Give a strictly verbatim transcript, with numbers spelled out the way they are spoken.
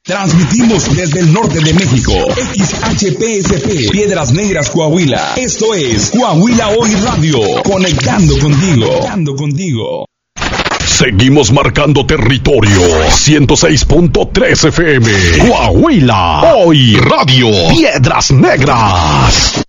Transmitimos desde el norte de México, X H P S P, Piedras Negras, Coahuila. Esto es Coahuila Hoy Radio, conectando contigo, conectando contigo. Seguimos marcando territorio. ciento seis punto tres F M. Coahuila Hoy Radio, Piedras Negras.